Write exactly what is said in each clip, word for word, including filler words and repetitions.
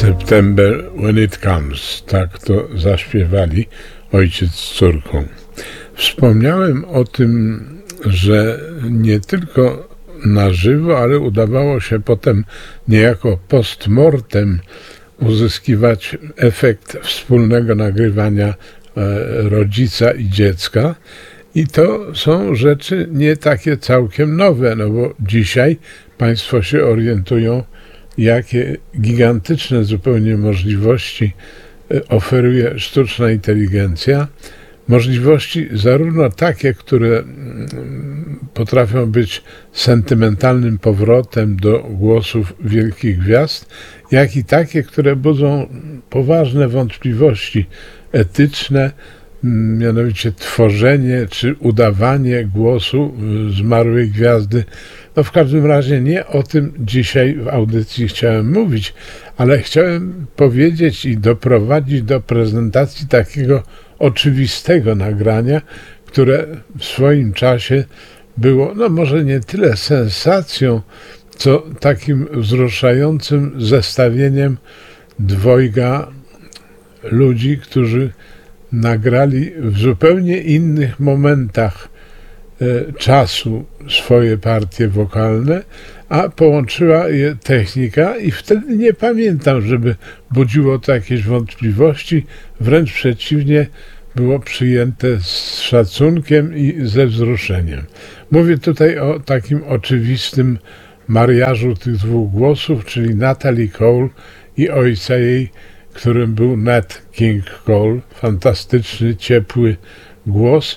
September when it comes, tak to zaśpiewali ojciec z córką. Wspomniałem o tym, że nie tylko na żywo, ale udawało się potem niejako post mortem uzyskiwać efekt wspólnego nagrywania rodzica i dziecka. I to są rzeczy nie takie całkiem nowe, no bo dzisiaj Państwo się orientują, jakie gigantyczne zupełnie możliwości oferuje sztuczna inteligencja. Możliwości zarówno takie, które potrafią być sentymentalnym powrotem do głosów wielkich gwiazd, jak i takie, które budzą poważne wątpliwości etyczne, mianowicie tworzenie czy udawanie głosu zmarłej gwiazdy. No w każdym razie nie o tym dzisiaj w audycji chciałem mówić, ale chciałem powiedzieć i doprowadzić do prezentacji takiego oczywistego nagrania, które w swoim czasie było, no może nie tyle sensacją, co takim wzruszającym zestawieniem dwojga ludzi, którzy nagrali w zupełnie innych momentach e, czasu swoje partie wokalne, a połączyła je technika i wtedy nie pamiętam, żeby budziło to jakieś wątpliwości, wręcz przeciwnie, było przyjęte z szacunkiem i ze wzruszeniem. Mówię tutaj o takim oczywistym mariażu tych dwóch głosów, czyli Natalie Cole i ojca jej, którym był Nat King Cole, fantastyczny, ciepły głos,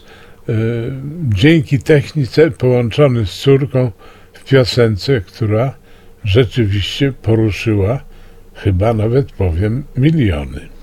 dzięki technice połączony z córką w piosence, która rzeczywiście poruszyła, chyba nawet powiem, miliony.